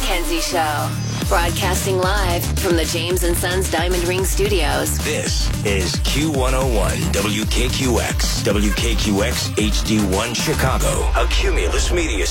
McKenzie Show. Broadcasting live from the James & Sons Diamond Ring Studios. This is Q101 WKQX HD1 Chicago, a Cumulus Media